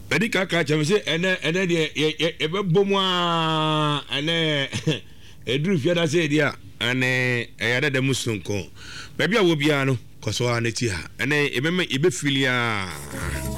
Bedi kaka chama se ene de ebebom a ene edru fiada se dia ane eyada de musunko. Baby a wo bia no koso aneti ha. Ene ebeme ebefilia.